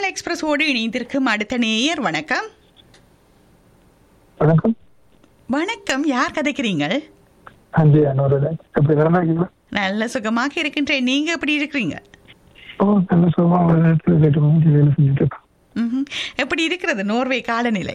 தமிழ் எக்ஸ்பிரஸோடு இணைந்திருக்கும் அடுத்த நேயர். வணக்கம். வணக்கம். வணக்கம், யார் கதைக்கிறீங்க? நல்ல சுகமாக இருக்கின்றேன். நீங்க எப்படி இருக்கிறீங்க? எப்படி இருக்கிறது நோர்வே காலநிலை?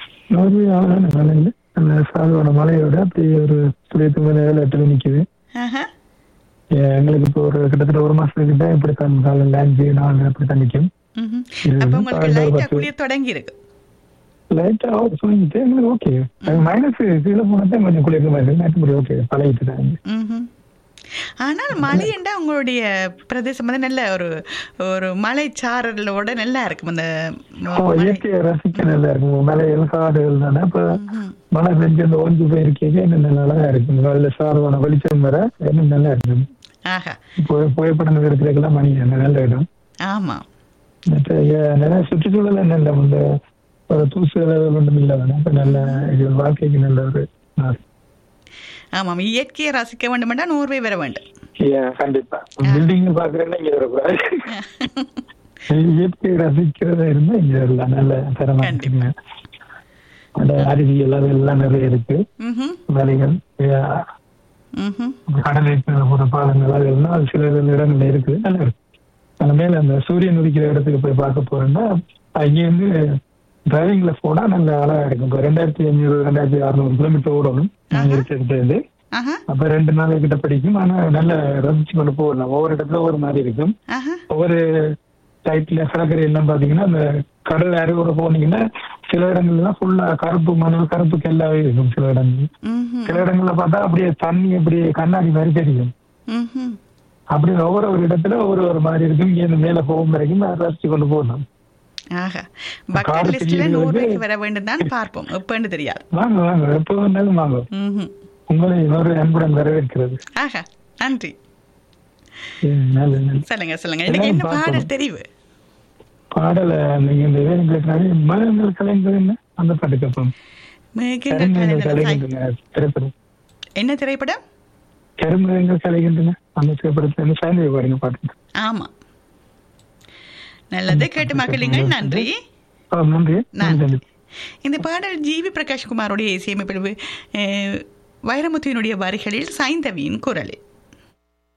மழையோட அப்படி ஒரு துளியத்து நிக்குது. எங்களுக்கு இப்போ ஒரு கிட்டத்தட்ட ஒரு மாசத்துக்கிட்ட இப்படித்தான் காலையில் 5-4 அப்படித்தான் நிக்கும். அப்ப உங்களுக்கு லைட்டா குளிர் தொடங்கி இருக்கு. லைட்டா சொல்லிட்டு எங்களுக்கு ஓகே. மைனஸ் கீழே போனதான் கொஞ்சம் குளிர்ந்த மாதிரி நேற்று ஓகே பழகிட்டு தான். ஆனால் மழை என்றா உங்களுடைய பிரதேசம் வந்து நல்ல ஒரு மலை சாரலோட நல்லா இருக்கும். அந்த இயற்கையை ரசிக்க நல்லா இருக்கும். மலைகள் காடுகள் தானே. இப்ப மழை பெஞ்சு அந்த ஓஞ்சு போயிருக்கீங்க இன்னும் நல்லா இருக்கும். நல்ல சாரமான வெளிச்சம் வர இன்னும் நல்லா இருக்கும். புகைப்படம் எடுக்கிறதுக்கெல்லாம் மணி நல்ல இடம். ஆமா, நிறைய சுற்றுச்சூழல் நல்ல இந்த தூசுகள் ஒன்றும் இல்லாதானே. இப்ப நல்ல வாழ்க்கைக்கு நல்ல ஒரு. ஆமாம், இயற்கையை ரசிக்க வேண்டும் என்றால் நோர்வே வர வேண்டும். கண்டிப்பா பில்டிங் பாக்குறேன்னா இங்க வரக்கூடாது. இயற்கையை ரசிக்கிறதா இருந்தா இங்க வரலாம். நல்ல தரமா அருவி எல்லாம் நிறைய இருக்கு. வேலைகள் கடலை போற பாலங்கள் அதெல்லாம் சில இடங்கள்ல இருக்கு. நல்லா இருக்கு. அந்த மேல அந்த சூரியன் உதிக்கிற இடத்துக்கு போய் பார்க்க போறேன்னா அங்க இருந்து டிரைவிங்ல போனா நல்ல அழகா இருக்கும். இப்போ 2500-2600 கிலோமீட்டர் ஓடணும் இருக்கிறது. அப்ப 2 நாள் கிட்ட பிடிக்கும். ஆனா நல்ல ரசிச்சு கொண்டு போகலாம். ஒவ்வொரு இடத்துல ஒவ்வொரு மாதிரி இருக்கும். ஒவ்வொரு டைப்ல கடற்கரை எல்லாம் பாத்தீங்கன்னா அந்த கடல் அருகோட போனீங்கன்னா சில இடங்கள்லாம் ஃபுல்லா கருப்பு மணல் கருப்பு கெல்லாவே இருக்கும். சில இடங்கள் சில இடங்கள்ல பார்த்தா அப்படியே தண்ணி அப்படியே கண்ணாடி மாதிரி தெரியும். அப்படி ஒவ்வொரு இடத்துல ஒவ்வொரு மாதிரி இருக்கும். இங்க மேல போகும் வரைக்கும் ரசிச்சு கொண்டு போகலாம். வர வேண்டும் தான் பார்ப்போம். எப்பன்னு தெரியாது. வாங்க வாங்க, எப்போ வந்தாலும் வாங்க. உங்களை இன்னொரு அன்புடன் வரவேற்கிறது. நன்றி. சொல்லுங்க சொல்லுங்க, எனக்கு என்ன பாடல் தெரிவு? பாடல நீங்க இந்த மேகங்கள் கலைஞர் என்ன அந்த பாட்டு கேட்போம். திரைப்படம் என்ன திரைப்படம்? கருமேகங்கள் கலைகின்றன அந்த திரைப்படத்துல சாயந்தர பாருங்க பாட்டு. ஆமா, நல்லது. கேட்டு மக்களுங்கள். நன்றி. நன்றி. இந்த பாடல் ஜிவி பிரகாஷ் குமாரோடைய இசையமைப்பில் வைரமுத்துவினுடைய வரிகளில் சைந்தவியின் குரலில்.